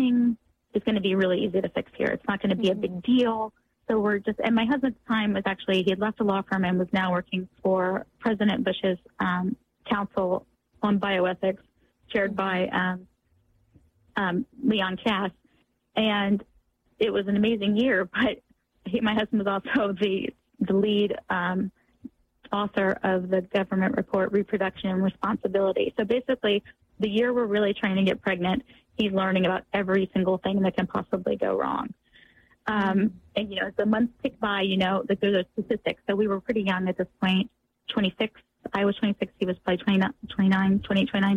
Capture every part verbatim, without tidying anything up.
everything is going to be really easy to fix here. It's not going to be mm-hmm. a big deal. So we're just, and my husband at the time was actually, he had left a law firm and was now working for President Bush's um, Council on Bioethics, chaired by um, um, Leon Kass. And it was an amazing year, but he, my husband was also the, the lead um, author of the government report, Reproduction and Responsibility. So basically, the year we're really trying to get pregnant, he's learning about every single thing that can possibly go wrong. Um, and, you know, as the months tick by, you know, like there's a statistics. So we were pretty young at this point, twenty-six. I was twenty-six. He was probably twenty-nine, twenty-nine, twenty-eight, twenty-nine.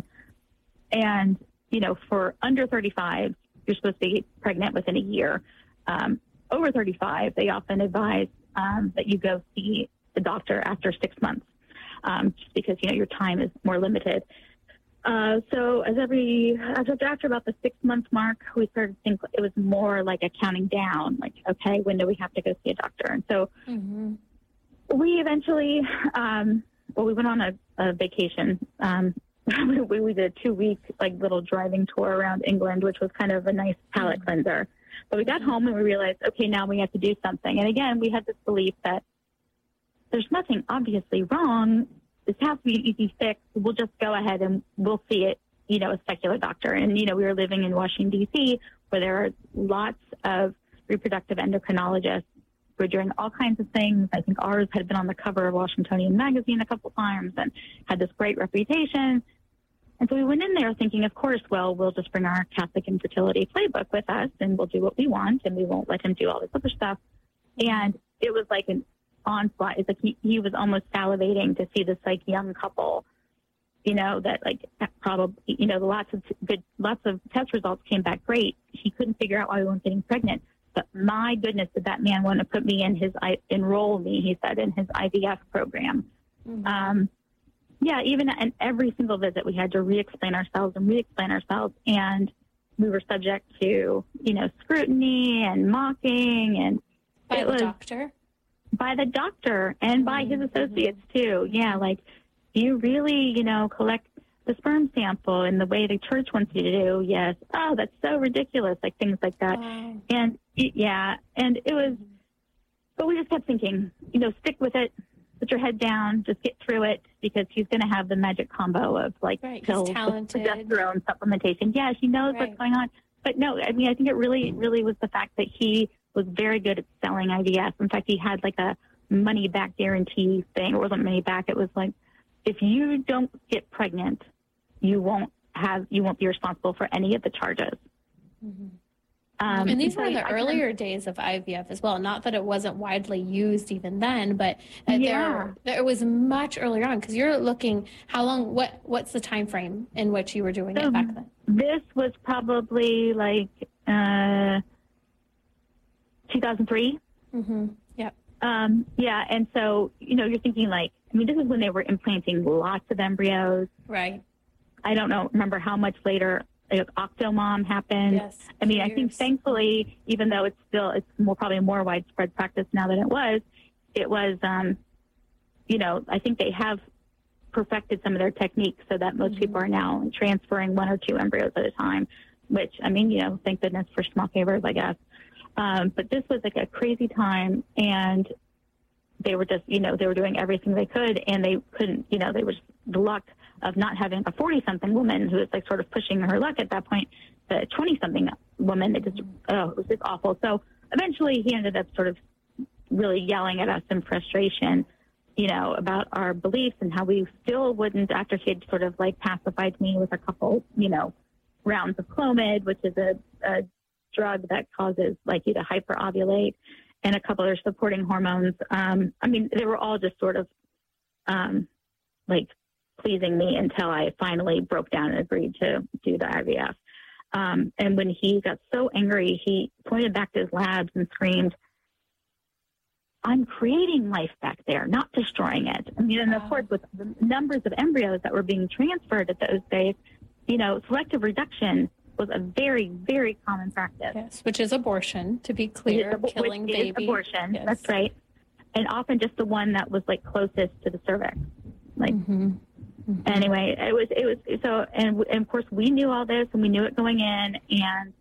And, you know, for under thirty-five, you're supposed to be pregnant within a year. Um, over thirty-five, they often advise um, that you go see the doctor after six months, um, just because, you know, your time is more limited. Uh, so as every, after about the six month mark, we started to think it was more like a counting down, like, okay, when do we have to go see a doctor? And so mm-hmm. we eventually, um, well, we went on a, a vacation. Um, we, we did a two week, like little driving tour around England, which was kind of a nice palate mm-hmm. cleanser. But we got home and we realized, okay, now we have to do something. And again, we had this belief that there's nothing obviously wrong. This has to be an easy fix. We'll just go ahead and we'll see it, you know, a secular doctor. And, you know, we were living in Washington, D C, where there are lots of reproductive endocrinologists who are doing all kinds of things. I think ours had been on the cover of Washingtonian magazine a couple times and had this great reputation. And so we went in there thinking, of course, well, we'll just bring our Catholic infertility playbook with us and we'll do what we want and we won't let him do all this other stuff. And it was like an onslaught. It's like he, he was almost salivating to see this like young couple, you know, that like probably, you know, lots of good, lots of test results came back great. He couldn't figure out why we weren't getting pregnant. But my goodness, did that man want to put me in his, enroll me, he said, in his I V F program. Mm-hmm. Um, yeah, even at every single visit, we had to re-explain ourselves and re-explain ourselves. And we were subject to, you know, scrutiny and mocking. And by it the was, doctor? By the doctor and by his associates, too. Yeah, like, do you really, you know, collect the sperm sample in the way the church wants you to do? Yes. Oh, that's so ridiculous, like things like that. Wow. And, yeah, and it was, but we just kept thinking, you know, stick with it. Put your head down, just get through it, because he's going to have the magic combo of, like, right, pills, progesterone, supplementation. Yeah, he knows right. what's going on. But, no, I mean, I think it really, really was the fact that he was very good at selling I V F. In fact, he had, like, a money-back guarantee thing. It wasn't money-back. It was like, if you don't get pregnant, you won't have, you won't be responsible for any of the charges. Mm-hmm. Um, and these so were the I earlier can, days of I V F as well. Not that it wasn't widely used even then, but uh, yeah. there, there was much earlier on, because you're looking, how long, what, what's the time frame in which you were doing so it back then? This was probably like uh, two thousand three. Mm-hmm. Yep. Um, yeah, and so, you know, you're thinking like, I mean, this is when they were implanting lots of embryos. Right. I don't know, remember how much later like Octomom happened. Yes, I mean, years. I think thankfully, even though it's still, it's more probably more widespread practice now than it was, it was, um, you know, I think they have perfected some of their techniques so that most mm-hmm. people are now transferring one or two embryos at a time, which, I mean, you know, thank goodness for small favors, I guess. Um, but this was like a crazy time, and they were just, you know, they were doing everything they could, and they couldn't, you know, they were just the luck of not having a forty-something woman who was like sort of pushing her luck at that point, the twenty-something woman, it just, oh, it was just awful. So eventually he ended up sort of really yelling at us in frustration, you know, about our beliefs and how we still wouldn't, after he had sort of like pacified me with a couple, you know, rounds of Clomid, which is a, a drug that causes like you to hyperovulate, and a couple other supporting hormones. Um, I mean, they were all just sort of um, like pleasing me until I finally broke down and agreed to do the I V F. Um, and when he got so angry, he pointed back to his labs and screamed, "I'm creating life back there, not destroying it." I mean, and of course, with the numbers of embryos that were being transferred at those days, you know, selective reduction was a very, very common practice. Yes, which is abortion, to be clear, ab- killing which baby. Is abortion, yes. That's right. And often just the one that was like closest to the cervix. Like, mm-hmm. Mm-hmm. Anyway, it was, it was, so, and, and of course we knew all this and we knew it going in, and